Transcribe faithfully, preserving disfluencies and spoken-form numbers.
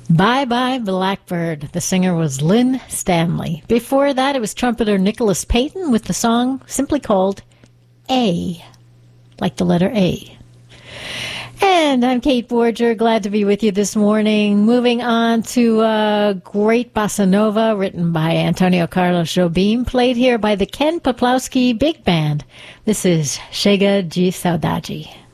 Bye Bye Blackbird. The singer was Lynn Stanley. Before that, it was trumpeter Nicholas Payton with the song simply called A, like the letter A. And I'm Kate Borger, glad to be with you this morning. Moving on to uh, great bossa nova written by Antonio Carlos Jobim, played here by the Ken Peplowski Big Band. This is Chega de Saudade.